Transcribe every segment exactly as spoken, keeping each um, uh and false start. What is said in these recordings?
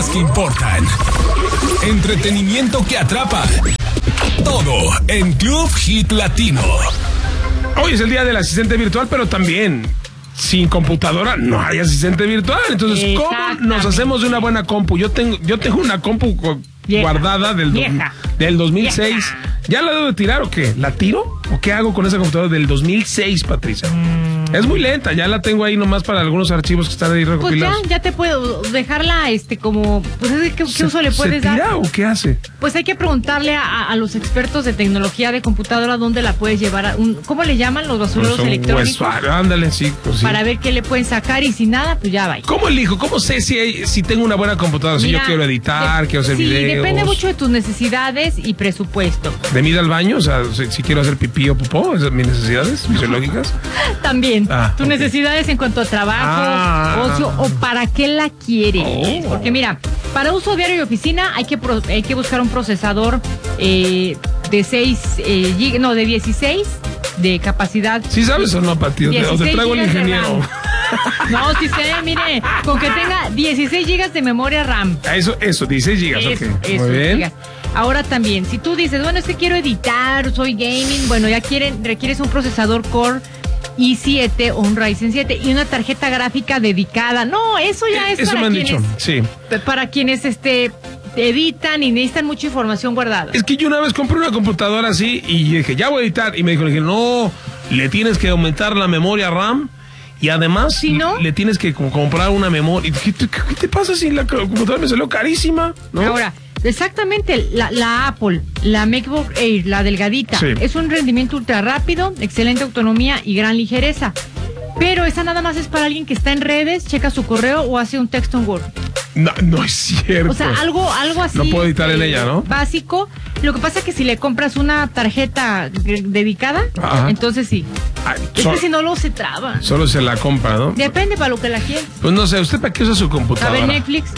que importan. Entretenimiento que atrapa. Todo en Club Hit Latino. Hoy es el día del asistente virtual, pero también sin computadora no hay asistente virtual. Entonces, ¿cómo nos hacemos de una buena compu? Yo tengo, yo tengo una compu vieja, guardada del, do, del dos mil seis. Vieja. ¿Ya la debo de tirar o qué? ¿La tiro? ¿O qué hago con esa computadora del dos mil seis, Patricia? Mm. Es muy lenta, ya la tengo ahí nomás para algunos archivos que están ahí recopilados. Pues ya, ya te puedo dejarla, este, como, pues, ¿qué, qué uso le puedes ¿se tira dar? o qué hace? Pues hay que preguntarle a, a los expertos de tecnología de computadora dónde la puedes llevar, a un, ¿cómo le llaman los basureros pues electrónicos? Pues, ándale, sí, pues sí. Para ver qué le pueden sacar y si nada, pues ya va. ¿Cómo elijo? ¿Cómo sé si, hay, si tengo una buena computadora? Mira, si yo quiero editar, de, quiero hacer sí, videos. Sí, depende mucho de tus necesidades y presupuesto. ¿De mí ir al baño? O sea, si, si quiero hacer pipí o popó, esas son mis necesidades fisiológicas. También, ah, tus okay. necesidades en cuanto a trabajo, ah, ocio o para qué la quieres. Oh. Porque mira, para uso diario y oficina hay que, pro, hay que buscar un procesador eh, de seis, eh, gig, no, de dieciséis de capacidad. ¿Sí sabes o no, Pati? O te traigo el ingeniero. No, sí sé, mire, con que tenga dieciséis gigas de memoria RAM. Eso, eso, dieciséis gigas, eso, ok. Eso, muy bien. Gigas. Ahora también, si tú dices, bueno, es que quiero editar, soy gaming, bueno, ya quieren, requieres un procesador Core i siete o un Ryzen siete y una tarjeta gráfica dedicada. No, eso ya es eso para me han quienes, dicho, sí. Para quienes este editan y necesitan mucha información guardada. Es que yo una vez compré una computadora así y dije, ya voy a editar. Y me dijo, no, le tienes que aumentar la memoria RAM y además ¿sí, no? le tienes que comprar una memoria. ¿Qué te, qué te pasa si la computadora me salió carísima? ¿No? Ahora, exactamente, la, la Apple, la MacBook Air, la delgadita, sí. Es un rendimiento ultra rápido, excelente autonomía y gran ligereza. Pero esa nada más es para alguien que está en redes, checa su correo o hace un texto en Word. No, no es cierto. O sea, algo, algo así. No puedo editar eh, en ella, ¿no? Básico. Lo que pasa es que si le compras una tarjeta dedicada, ajá, entonces sí. Ay, es so, que si no, luego se traba. Solo se la compra, ¿no? Depende para lo que la quieres. Pues no sé, ¿usted para qué usa su computadora? A ver Netflix.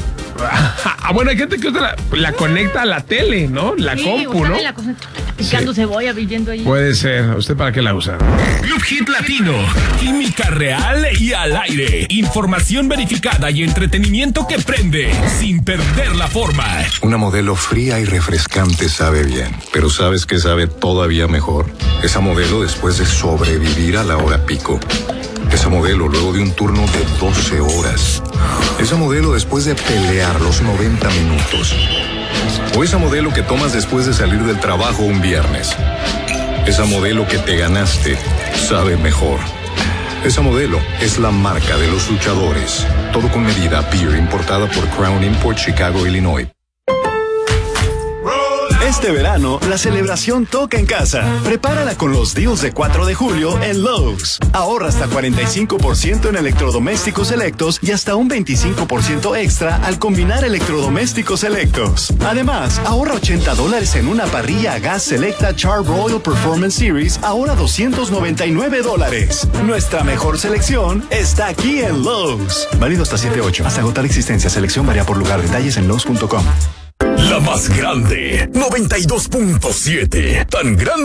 Ah, bueno, hay gente que la, la conecta a la tele, ¿no? La sí, compu, ¿no? La cosa, picando sí. Cebolla, viviendo ahí. Puede ser. ¿Usted para qué la usa? Club Hit Latino. Química real y al aire. Información verificada y entretenimiento que prende sin perder la forma. Una modelo fría y refrescante sabe bien, pero ¿sabes qué sabe todavía mejor? Esa modelo después de sobrevivir a la hora pico. Esa modelo luego de un turno de doce horas. Esa modelo después de pelear los noventa minutos. O esa modelo que tomas después de salir del trabajo un viernes. Esa modelo que te ganaste sabe mejor. Esa modelo es la marca de los luchadores. Todo con medida Beer, importada por Crown Import, Chicago, Illinois. Este verano, la celebración toca en casa. Prepárala con los deals de cuatro de julio en Lowe's. Ahorra hasta cuarenta y cinco por ciento en electrodomésticos selectos y hasta un veinticinco por ciento extra al combinar electrodomésticos selectos. Además, ahorra ochenta dólares en una parrilla a gas selecta Char-Broil Performance Series, ahora doscientos noventa y nueve dólares. Nuestra mejor selección está aquí en Lowe's. Válido hasta siete ocho. Hasta agotar existencia. Selección varía por lugar. Detalles en lowes punto com. La más grande, noventa y dos punto siete. Tan grande